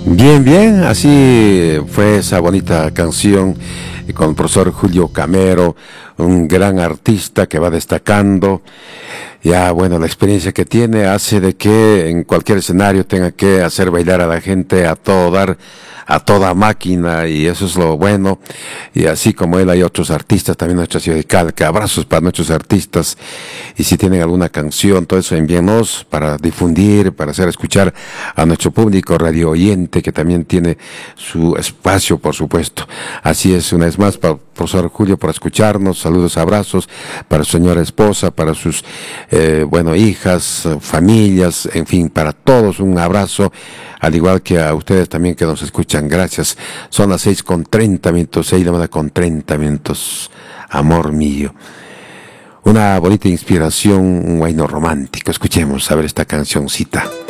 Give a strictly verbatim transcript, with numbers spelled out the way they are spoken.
Bien, bien, así fue esa bonita canción con el profesor Julio Camero, un gran artista que va destacando. Ya, bueno, la experiencia que tiene hace de que en cualquier escenario tenga que hacer bailar a la gente a todo dar, a toda máquina, y eso es lo bueno. Y así como él hay otros artistas también en nuestra ciudad de Calca. Abrazos para nuestros artistas, y si tienen alguna canción, todo eso envíenos para difundir, para hacer escuchar a nuestro público radio oyente, que también tiene su espacio, por supuesto. Así es, una vez más, para el profesor Julio, por escucharnos. Saludos, abrazos para su señora esposa, para sus eh, bueno, hijas, familias, en fin, para todos un abrazo, al igual que a ustedes también que nos escuchan. Gracias. Son las seis con treinta minutos, seis de la mañana con treinta minutos. Amor mío. Una bonita inspiración, un guayno romántico. Escuchemos a ver esta cancioncita.